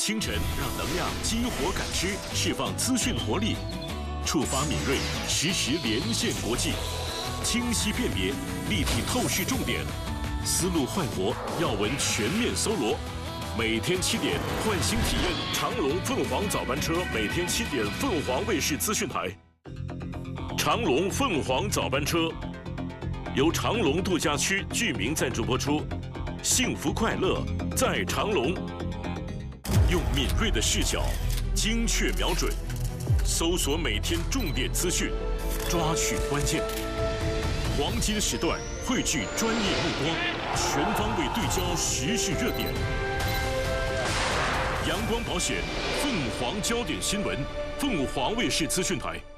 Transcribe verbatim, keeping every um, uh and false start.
清晨让能量激活感知，释放资讯活力，触发敏锐，实时连线国际，清晰辨别，立体透视重点，思路焕活，要闻全面搜罗。每天七点，唤醒体验长龙凤凰早班车，每天七点，凤凰卫视资讯台。长龙凤凰早班车由长龙度假区居民赞助播出，幸福快乐在长龙。用敏锐的视角，精确瞄准，搜索每天重点资讯，抓取关键。黄金时段汇聚专业目光，全方位对焦时事热点。阳光保险，凤凰焦点新闻，凤凰卫视资讯台。